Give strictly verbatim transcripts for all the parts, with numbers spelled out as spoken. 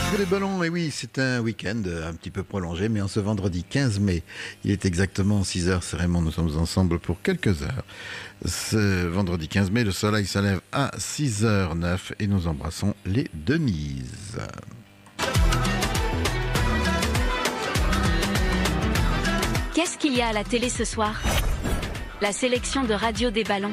Les ballons, et oui, c'est un week-end un petit peu prolongé, mais en ce vendredi quinze mai, il est exactement six heures, c'est Raymond, nous sommes ensemble pour quelques heures. Ce vendredi quinze mai, le soleil se lève à six heures neuf et nous embrassons les Denises. Qu'est-ce qu'il y a à la télé ce soir? La sélection de Radio des Ballons.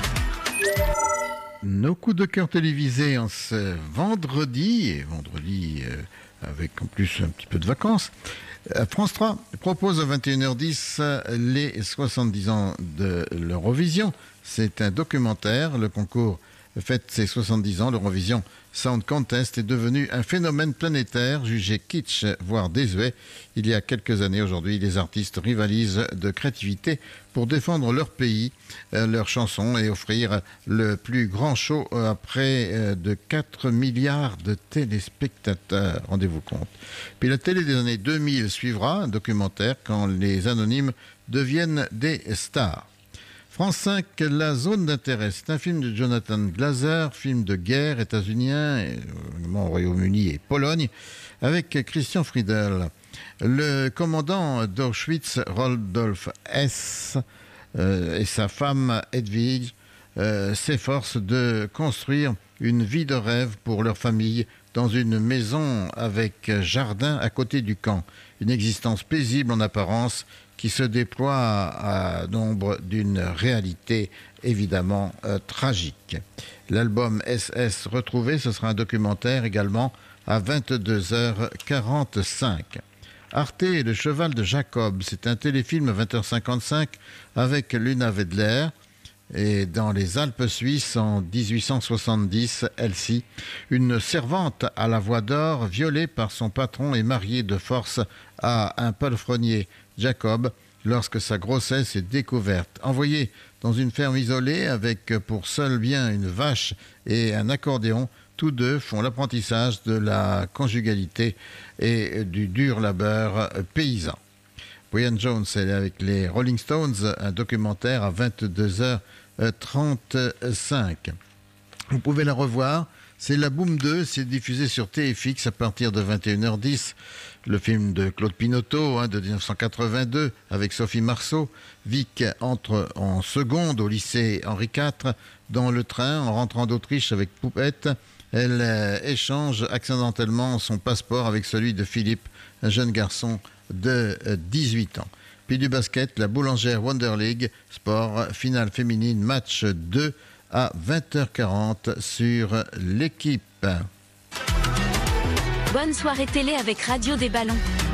Nos coups de cœur télévisés en ce vendredi, et vendredi euh, avec en plus un petit peu de vacances. Euh, France trois propose à vingt et une heures dix les soixante-dix ans de l'Eurovision. C'est un documentaire. Le concours fête ses soixante-dix ans. L'Eurovision Sound Contest est devenu un phénomène planétaire, jugé kitsch, voire désuet. Il y a quelques années, aujourd'hui, les artistes rivalisent de créativité pour défendre leur pays, euh, leurs chansons et offrir le plus grand show à près euh, de quatre milliards de téléspectateurs. Rendez-vous compte. Puis la télé des années deux mille suivra, un documentaire quand les anonymes deviennent des stars. France cinq, La zone d'intérêt. C'est un film de Jonathan Glazer, film de guerre états-unien, au Royaume-Uni et Pologne, avec Christian Friedel. Le commandant d'Auschwitz, Rodolphe Hess, euh, et sa femme Hedwig euh, s'efforcent de construire une vie de rêve pour leur famille dans une maison avec jardin à côté du camp. Une existence paisible en apparence qui se déploie à l'ombre d'une réalité évidemment euh, tragique. L'album S S Retrouvé, ce sera un documentaire également à vingt-deux heures quarante-cinq. Arte et le cheval de Jacob, c'est un téléfilm à vingt heures cinquante-cinq avec Luna Wedler. Et dans les Alpes suisses, en dix-huit cent soixante-dix, Elsie, une servante à la voix d'or, violée par son patron et mariée de force à un palefrenier, Jacob, lorsque sa grossesse est découverte. Envoyée dans une ferme isolée avec pour seul bien une vache et un accordéon, tous deux font l'apprentissage de la conjugalité et du dur labeur paysan. Brian Jones, elle est avec les Rolling Stones, un documentaire à vingt-deux heures trente-cinq. Vous pouvez la revoir, c'est La Boum deux, c'est diffusé sur T F X à partir de vingt et une heures dix. Le film de Claude Pinoteau, hein, de dix-neuf cent quatre-vingt-deux, avec Sophie Marceau. Vic entre en seconde au lycée Henri quatre, dans le train, en rentrant d'Autriche avec Poupette. Elle euh, échange accidentellement son passeport avec celui de Philippe, un jeune garçon de dix-huit ans. Puis du basket, la Boulangère Wonder League, sport, finale féminine, match deux à vingt heures quarante sur l'équipe. Bonne soirée télé avec Radio des Ballons.